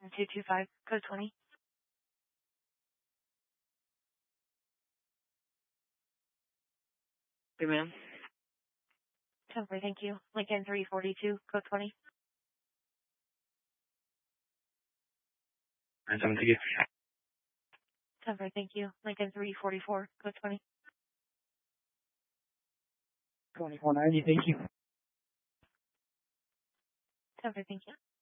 225, code 20. Hey, ma'am. Temporary, thank you. Lincoln 342, code 20. Thank you. Temporary, thank you. Lincoln 344, code 20. 2490, thank you. Temporary, thank you.